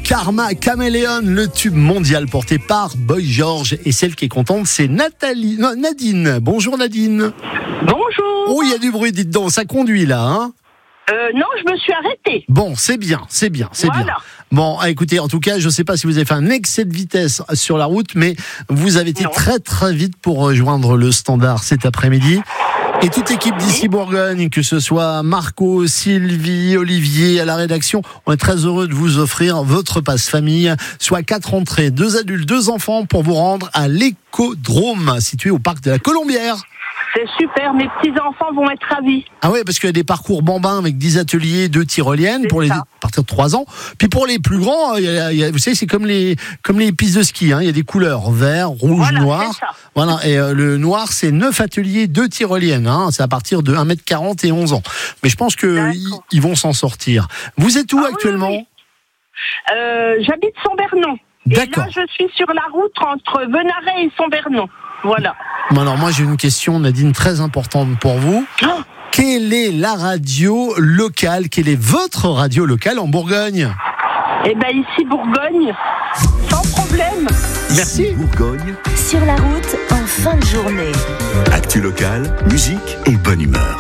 Karma Caméléon, le tube mondial porté par Boy George. Et celle qui est contente, c'est Nadine. Bonjour Nadine. Bonjour. Oh, il y a du bruit, dites donc, ça conduit là, hein? Non, je me suis arrêtée. Bon, c'est bien. Voilà. Bon, écoutez, en tout cas, je ne sais pas si vous avez fait un excès de vitesse sur la route, mais vous avez été très très vite pour rejoindre le standard cet après-midi. Et toute équipe d'ici Bourgogne, que ce soit Marco, Sylvie, Olivier à la rédaction, on est très heureux de vous offrir votre passe famille, soit 4 entrées, 2 adultes, 2 enfants pour vous rendre à l'Écodrome, situé au parc de la Colombière. C'est super, mes petits-enfants vont être ravis. Ah ouais, parce qu'il y a des parcours bambins avec 10 ateliers, 2 tyroliennes pour les à partir de 3 ans. Puis pour les plus grands, vous savez, c'est comme les pistes de ski, hein. Il y a des couleurs vert, rouge, noir. Voilà, et le noir, c'est 9 ateliers, 2 tyroliennes, hein. C'est à partir de 1m40 et 11 ans. Mais je pense que ils vont s'en sortir. Vous êtes où actuellement? Oui. J'habite Saint-Bernon. D'accord. Et là, je suis sur la route entre Venaret et Saint-Bernon. Voilà. Bon, alors moi j'ai une question, Nadine, très importante pour vous. Quelle est la radio locale? Quelle est votre radio locale en Bourgogne? Eh bien ici Bourgogne, sans problème. Merci. Ici Bourgogne, sur la route en fin de journée. actu locale, musique et bonne humeur.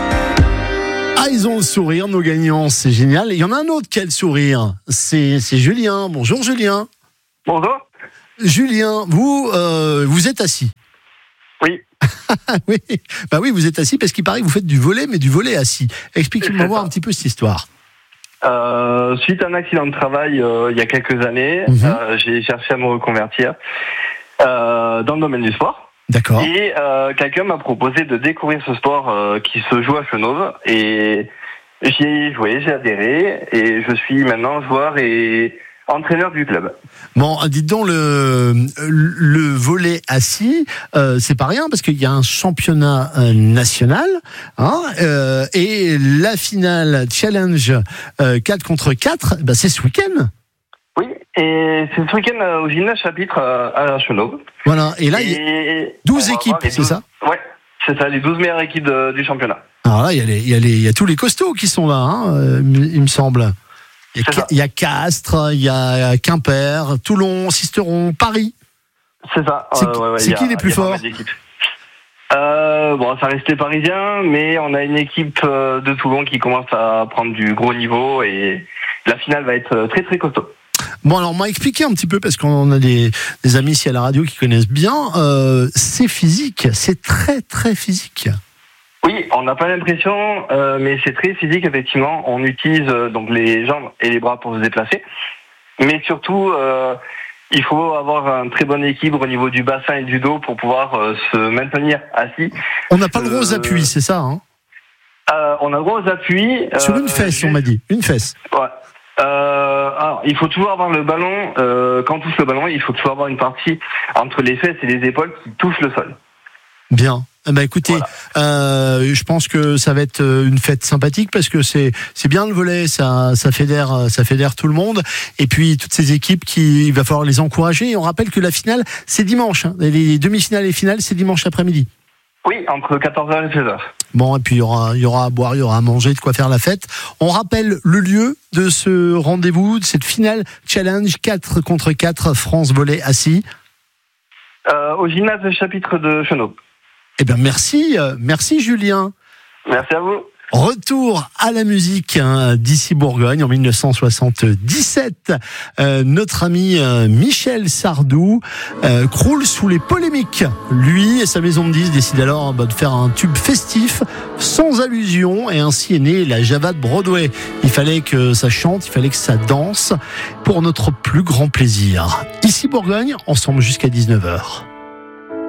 Ah, ils ont le sourire, nos gagnants, c'est génial. Il y en a un autre qui a le sourire, c'est Julien. Bonjour Julien. Bonjour. Julien, vous êtes assis. Oui. Oui. Bah oui, vous êtes assis parce qu'il paraît que vous faites du volley, mais du volley assis. Expliquez-moi un petit peu cette histoire. Suite à un accident de travail il y a quelques années, j'ai cherché à me reconvertir dans le domaine du sport. D'accord. Et quelqu'un m'a proposé de découvrir ce sport qui se joue à Chenôve. Et j'y ai joué, j'ai adhéré. Et je suis maintenant joueur et entraîneur du club. Bon, dites donc, le volley assis, c'est pas rien parce qu'il y a un championnat national, hein, et la finale challenge 4 contre 4, bah, c'est ce week-end. Oui, et c'est ce week-end au gymnase chapitre à Chenôve. Voilà, et là, il y a 12 équipes, c'est ça? Ouais, c'est ça, les 12 meilleures équipes du championnat. Alors là, il y a tous les costauds qui sont là, hein, il me semble. Il y a Castres, il y a Quimper, Toulon, Sisteron, Paris. C'est ça. C'est qui les plus forts? Bon, ça restait parisien, mais on a une équipe de Toulon qui commence à prendre du gros niveau et la finale va être très très costaud. Bon, alors on m'a expliqué un petit peu parce qu'on a des amis ici à la radio qui connaissent bien. C'est physique, c'est très très physique. Oui, on n'a pas l'impression, mais c'est très physique, effectivement. On utilise donc les jambes et les bras pour se déplacer. Mais surtout, il faut avoir un très bon équilibre au niveau du bassin et du dos pour pouvoir se maintenir assis. On n'a pas le droit aux appuis, c'est ça, hein? On a le droit aux appuis. Sur une fesse, on m'a dit. Une fesse. Ouais. Alors, il faut toujours avoir le ballon, quand on touche le ballon, il faut toujours avoir une partie entre les fesses et les épaules qui touche le sol. Bien. Bah écoutez, je pense que ça va être une fête sympathique parce que c'est bien le volley, ça fédère tout le monde. Et puis toutes ces équipes il va falloir les encourager. Et on rappelle que la finale c'est dimanche, hein. Les demi-finales et finales c'est dimanche après-midi. Oui, entre 14h et 16h. Bon, et puis il y aura à boire, il y aura à manger, de quoi faire la fête. On rappelle le lieu de ce rendez-vous, de cette finale challenge 4 contre 4 France volley assis. Au gymnase chapitre de Chenôve. Eh bien, merci Julien. Merci à vous. Retour à la musique d'ici Bourgogne en 1977. Notre ami Michel Sardou croule sous les polémiques. Lui et sa maison de disques décident alors de faire un tube festif sans allusion et ainsi est née la Java de Broadway. Il fallait que ça chante, il fallait que ça danse pour notre plus grand plaisir. Ici Bourgogne, ensemble jusqu'à 19h.